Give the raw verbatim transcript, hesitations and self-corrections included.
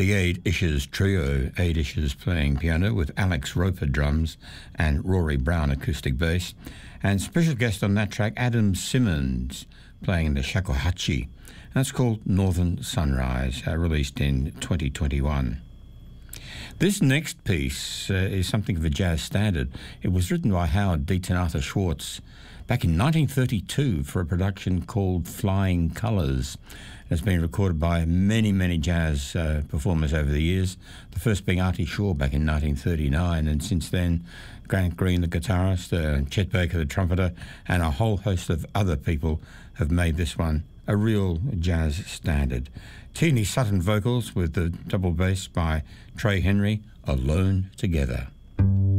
The Aid Ishes Trio, Aid Ishes playing piano with Alex Roper drums and Rory Brown acoustic bass. And special guest on that track, Adam Simmons, playing the shakuhachi. That's called Northern Sunrise, uh, released in twenty twenty-one. This next piece uh, is something of a jazz standard. It was written by Howard Dietz and Arthur Schwartz back in nineteen thirty-two for a production called Flying Colours. It's been recorded by many, many jazz uh, performers over the years, the first being Artie Shaw back in nineteen thirty-nine, and since then Grant Green, the guitarist, uh, Chet Baker, the trumpeter, and a whole host of other people have made this one a real jazz standard. Teeny Sutton vocals with the double bass by Trey Henry, Alone Together.